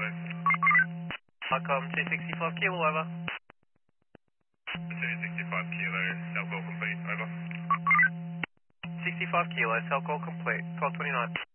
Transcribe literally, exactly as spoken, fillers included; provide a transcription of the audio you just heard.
Malcolm two sixty-five kilo, over. two sixty-five kilo, cell call complete, over. sixty-five kilo, cell call complete, twelve twenty-nine.